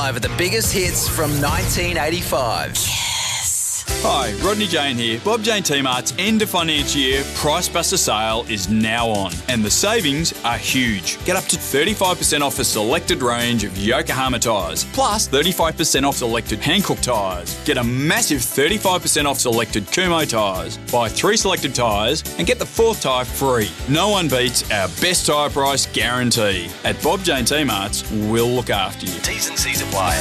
5 of the biggest hits from 1985. Hi, Rodney Jane here. Bob Jane T-Mart's end of financial year Price Buster sale is now on, and the savings are huge. Get up to 35% off a selected range of Yokohama tyres, plus 35% off selected Hankook tyres. Get a massive 35% off selected Kumho tyres. Buy 3 selected tyres and get the 4th tyre free. No one beats our best tyre price guarantee. At Bob Jane T-Mart's, we'll look after you. T's and C's apply.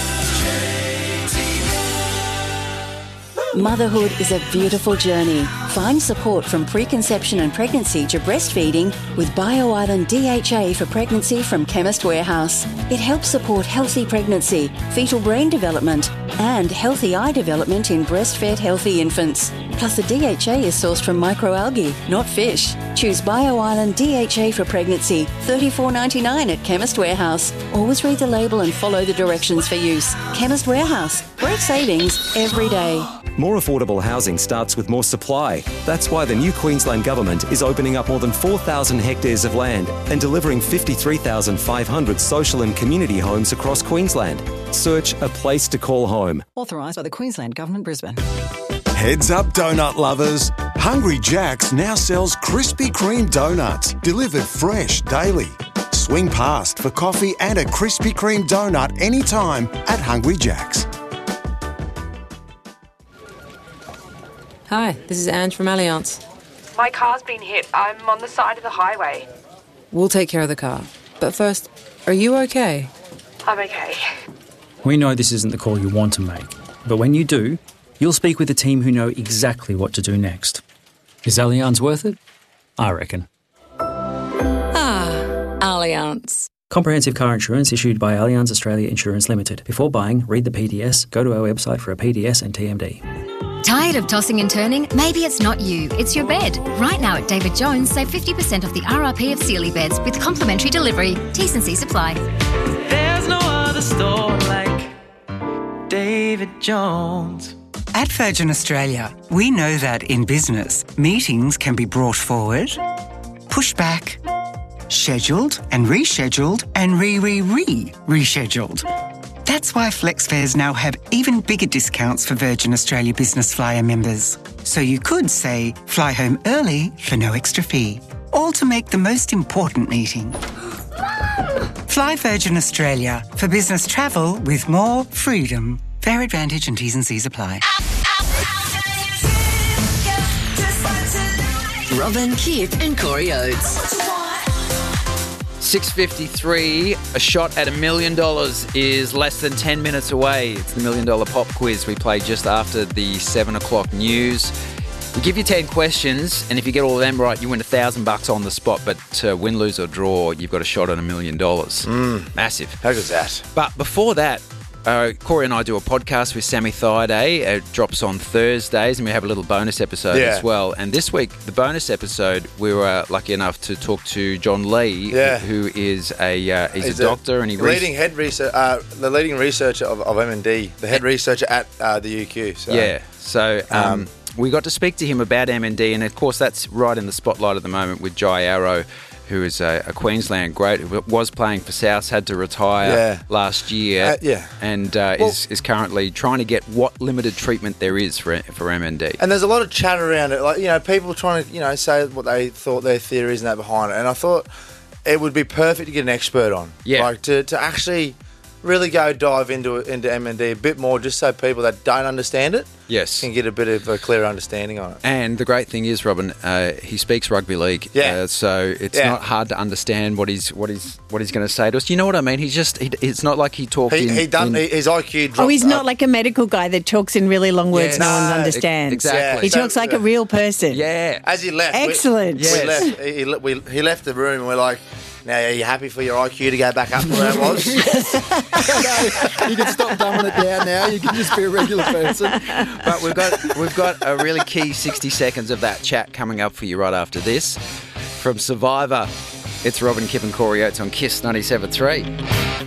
Motherhood is a beautiful journey. Find support from preconception and pregnancy to breastfeeding with BioIsland DHA for pregnancy from Chemist Warehouse. It helps support healthy pregnancy, fetal brain development, and healthy eye development in breastfed healthy infants. Plus, the DHA is sourced from microalgae, not fish. Choose BioIsland DHA for pregnancy, $34.99 at Chemist Warehouse. Always read the label and follow the directions for use. Chemist Warehouse. Great savings every day. More affordable housing starts with more supply. That's why the new Queensland Government is opening up more than 4,000 hectares of land and delivering 53,500 social and community homes across Queensland. Search a place to call home. Authorised by the Queensland Government, Brisbane. Heads up, donut lovers. Hungry Jack's now sells Krispy Kreme donuts, delivered fresh daily. Swing past for coffee and a Krispy Kreme donut anytime at Hungry Jack's. Hi, this is Ange from Allianz. My car's been hit. I'm on the side of the highway. We'll take care of the car. But first, are you okay? I'm okay. We know this isn't the call you want to make, but when you do, you'll speak with a team who know exactly what to do next. Is Allianz worth it? I reckon. Allianz. Comprehensive car insurance issued by Allianz Australia Insurance Limited. Before buying, read the PDS, go to our website for a PDS and TMD. Tired of tossing and turning? Maybe it's not you, it's your bed. Right now at David Jones, save 50% off the RRP of Sealy beds with complimentary delivery. T's and C's apply. There's no other store like David Jones. At Virgin Australia, we know that in business, meetings can be brought forward, pushed back, scheduled and rescheduled and rescheduled. That's why FlexFares now have even bigger discounts for Virgin Australia Business Flyer members. So you could say, fly home early for no extra fee. All to make the most important meeting. Fly Virgin Australia for business travel with more freedom. Fair advantage and T's and C's apply. Robin, Kip and Corey Oates. 6:53, a shot at $1 million is less than 10 minutes away. It's the $1 Million Pop Quiz we play just after the 7 o'clock news. We give you 10 questions, and if you get all of them right, you win $1,000 on the spot. But win, lose or draw, you've got a shot at $1 million. Massive. How good's that? But before that, Corey and I do a podcast with Sammy Thaiday. It drops on Thursdays, and we have a little bonus episode as well. And this week, the bonus episode, we were lucky enough to talk to John Lee, who is he's a doctor, and he the leading researcher of MND, the head researcher at the UQ. So we got to speak to him about MND, and of course that's right in the spotlight at the moment with Jai Arrow, who is a Queensland great, who was playing for South, had to retire last year, and is currently trying to get what limited treatment there is for MND. And there's a lot of chat around it, like people trying to say what they thought their theories and that behind it. And I thought it would be perfect to get an expert on, like to actually really go dive into MND a bit more, just so people that don't understand it can get a bit of a clearer understanding on it. And the great thing is, Robin, he speaks rugby league, so it's not hard to understand what he's going to say to us. You know what I mean? It's not like he talked. His IQ dropped. Oh, he's not like a medical guy that talks in really long words no one understands. Exactly. He talks like a real person. Yeah. As he left, excellent. He left the room, and we're like, now, are you happy for your IQ to go back up to where it was? No, you can stop dumbing it down now. You can just be a regular person. But we've got a really key 60 seconds of that chat coming up for you right after this. From Survivor, it's Robin, Kip and Corey Oates on KISS 97.3.